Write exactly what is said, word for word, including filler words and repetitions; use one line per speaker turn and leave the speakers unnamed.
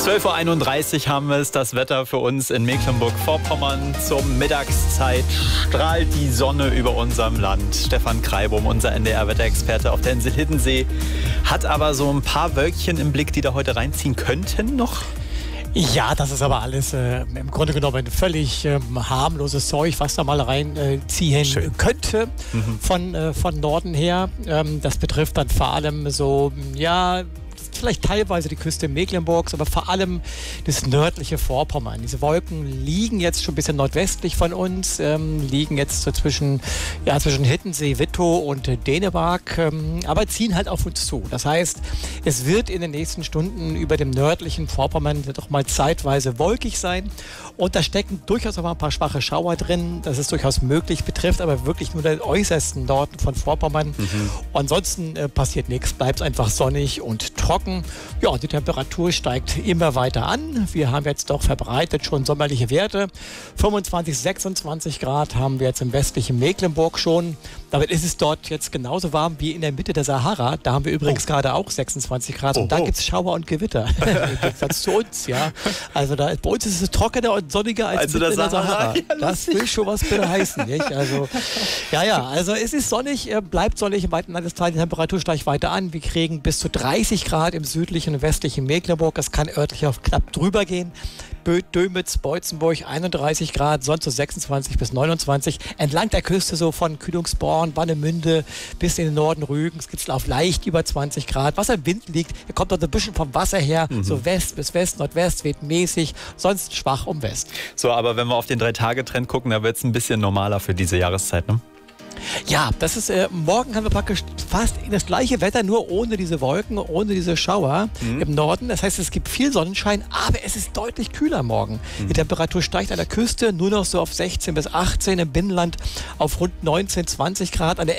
zwölf Uhr einunddreißig haben wir es, das Wetter für uns in Mecklenburg-Vorpommern. Zur Mittagszeit strahlt die Sonne über unserem Land. Stefan Kreibum, unser N D R-Wetterexperte auf der Insel Hiddensee, hat aber so ein paar Wölkchen im Blick, die da heute reinziehen könnten noch.
Ja, das ist aber alles äh, im Grunde genommen völlig äh, harmloses Zeug, was da mal reinziehen äh, könnte mhm. von, äh, von Norden her. Ähm, das betrifft dann vor allem so, ja, vielleicht teilweise die Küste Mecklenburgs, aber vor allem das nördliche Vorpommern. Diese Wolken liegen jetzt schon ein bisschen nordwestlich von uns, ähm, liegen jetzt so zwischen, ja, zwischen Hiddensee, Wittow und äh, Dänemark, ähm, aber ziehen halt auf uns zu. Das heißt, es wird in den nächsten Stunden über dem nördlichen Vorpommern doch mal zeitweise wolkig sein und da stecken durchaus auch mal ein paar schwache Schauer drin. Das ist durchaus möglich, betrifft aber wirklich nur den äußersten Norden von Vorpommern. Mhm. Ansonsten äh, passiert nichts, bleibt einfach sonnig und trocken. Ja, die Temperatur steigt immer weiter an. Wir haben jetzt doch verbreitet schon sommerliche Werte. fünfundzwanzig, sechsundzwanzig Grad haben wir jetzt im westlichen Mecklenburg schon. Damit ist es dort jetzt genauso warm wie in der Mitte der Sahara. Da haben wir übrigens oh. gerade auch sechsundzwanzig Grad. Und oh, da oh. gibt es Schauer und Gewitter. Im Gegensatz zu uns, ja. Also da, bei uns ist es trockener und sonniger als
also
in der
Sahara.
Sahara. Ja, das will schon was bitte heißen, nicht? Also, ja, ja, also es ist sonnig, bleibt sonnig im weiten Landesteil. Die Temperatur steigt weiter an. Wir kriegen bis zu dreißig Grad im südlichen und westlichen Mecklenburg. Das kann örtlich auf knapp drüber gehen. Dömitz, Beutzenburg einunddreißig Grad, sonst so sechsundzwanzig bis neunundzwanzig. Entlang der Küste so von Kühlungsborn, Warnemünde bis in den Norden Rügen. Es gibt auf leicht über zwanzig Grad. Was im Wind liegt, er kommt dort ein bisschen vom Wasser her. Mhm. So West bis West, Nordwest weht mäßig, sonst schwach um West.
So, aber wenn wir auf den drei-Tage-Trend gucken, da wird es ein bisschen normaler für diese Jahreszeit, ne?
Ja, das ist, äh, morgen haben wir praktisch fast das gleiche Wetter, nur ohne diese Wolken, ohne diese Schauer mhm. im Norden. Das heißt, es gibt viel Sonnenschein, aber es ist deutlich kühler morgen. Mhm. Die Temperatur steigt an der Küste nur noch so auf sechzehn bis achtzehn, im Binnenland auf rund neunzehn, zwanzig Grad. An der